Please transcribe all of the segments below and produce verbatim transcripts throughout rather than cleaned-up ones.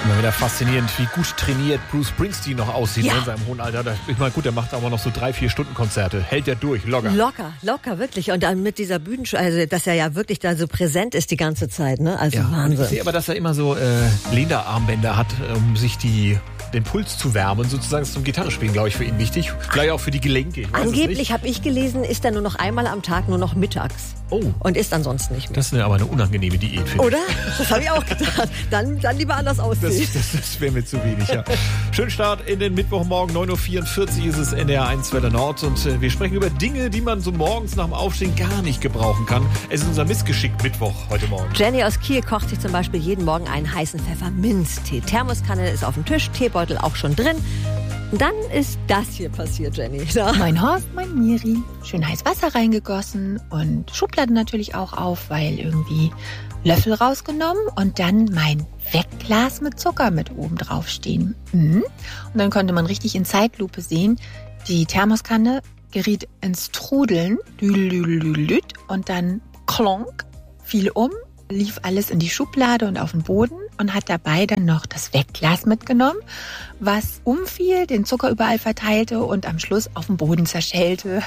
Immer wieder faszinierend, wie gut trainiert Bruce Springsteen noch aussieht Ja. in seinem hohen Alter. Ich meine, gut, der macht aber noch so drei, vier Stunden Konzerte. Hält der durch, locker. Locker, locker, wirklich. Und dann mit dieser Bühnenshow, also dass er ja wirklich da so präsent ist die ganze Zeit, ne? Also Ja, und Wahnsinn. ich sehe aber, dass er immer so äh, Lederarmbänder hat, um sich die, den Puls zu wärmen. Sozusagen ist zum Gitarrespielen, glaube ich, für ihn wichtig. Vielleicht auch für die Gelenke. Ich weiß es Angeblich, nicht. habe ich gelesen, ist er nur noch einmal am Tag, nur noch mittags. Oh, Und isst ansonsten nicht mehr. das ist eine, aber eine unangenehme Diät, finde ich. Oder? Das habe ich auch gedacht. Dann, dann lieber anders Das, aussehen. das, das wäre mir zu wenig, ja. Schönen Start in den Mittwochmorgen. neun Uhr vierundvierzig ist es N D R eins Welle Nord. Und äh, wir sprechen über Dinge, die man so morgens nach dem Aufstehen gar nicht gebrauchen kann. Es ist unser Missgeschick-Mittwoch heute Morgen. Jenny aus Kiel kocht sich zum Beispiel jeden Morgen einen heißen Pfefferminztee. Thermoskanne ist auf dem Tisch, Teebeutel auch schon drin. Und dann ist das hier passiert, Jenny. Da. Mein Horst, mein Miri. Schön heiß Wasser reingegossen und Schubladen natürlich auch auf, weil irgendwie Löffel rausgenommen und dann mein Wegglas mit Zucker mit oben drauf stehen. Mhm. Und dann konnte man richtig in Zeitlupe sehen, die Thermoskanne geriet ins Trudeln, Düdelüdelüdelüd, und dann klonk, fiel um, lief alles in die Schublade und auf den Boden und hat dabei dann noch das Wegglas mitgenommen, was umfiel, den Zucker überall verteilte und am Schluss auf dem Boden zerschellte.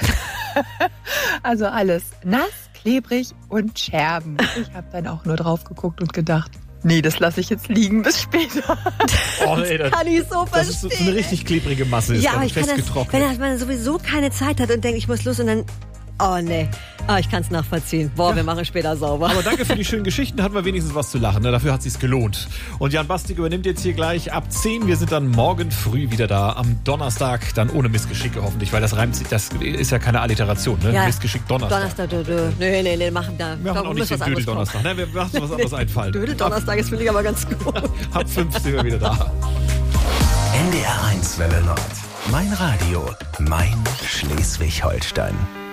Also alles nass, klebrig und Scherben. Ich habe dann auch nur drauf geguckt und gedacht, nee, das lasse ich jetzt liegen bis später. Oh, ey, das, Kann ich so das ist so verstehen. eine richtig klebrige Masse. Ist Ja, dann aber ich kann das, festgetrocknet. wenn man sowieso keine Zeit hat und denkt, ich muss los und dann, oh nee, oh, ich kann es nachvollziehen. Boah, Ja. wir machen später sauber. Aber danke für die schönen Geschichten, hatten wir wenigstens was zu lachen. Ne? Dafür hat es sich gelohnt. Und Jan Bastik übernimmt jetzt hier gleich ab zehn. Wir sind dann morgen früh wieder da. Am Donnerstag, dann ohne Missgeschicke hoffentlich, weil das reimt sich, das ist ja keine Alliteration. Ne? Ja. Missgeschick Donnerstag. Donnerstag, dö, dö. Nee, nee, nee, machen da. Wir machen auch nicht den Dödel-Donnerstag. Ne? Wir lassen was anderes einfallen. Dödel-Donnerstag ist, finde ich, aber ganz gut. Ab fünf sind wir wieder da. N D R eins Welle Nord. Mein Radio, mein Schleswig-Holstein.